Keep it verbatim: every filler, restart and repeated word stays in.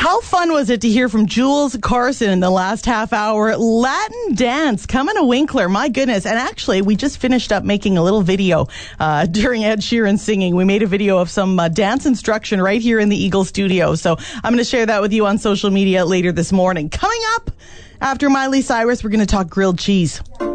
How fun was it to hear from Jules Carson in the last half hour? Latin dance coming to Winkler, my goodness. And actually, we just finished up making a little video uh, during Ed Sheeran singing. We made a video of some uh, dance instruction right here in the Eagle studio. So I'm going to share that with you on social media later this morning. Coming up after Miley Cyrus, we're going to talk grilled cheese.